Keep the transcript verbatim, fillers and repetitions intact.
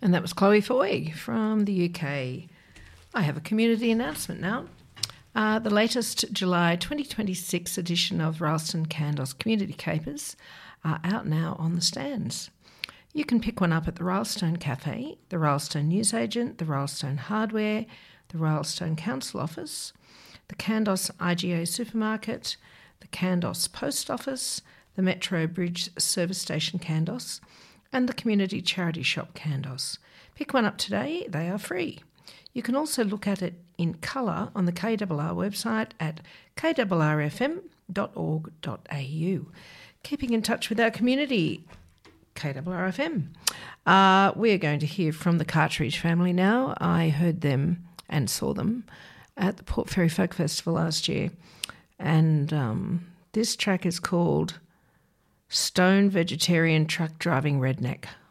And that was Chloe Foy from the U K. I have a community announcement now. Uh, the latest July twenty twenty-six edition of Ralston Candos Community Capers are out now on the stands. You can pick one up at the Ralstone Cafe, the Ralstone Newsagent, the Ralstone Hardware, the Ralstone Council Office, the Candos I G A Supermarket, the Candos Post Office, the Metro Bridge Service Station Candos, and the Community Charity Shop Candos. Pick one up today, they are free. You can also look at it in colour on the K R R website at k r r f m dot org dot a u. Keeping in touch with our community, K R R F M. Uh, we're going to hear from the Cartridge family now. I heard them and saw them at the Port Fairy Folk Festival last year. And um, this track is called Stone Vegetarian Truck Driving Redneck.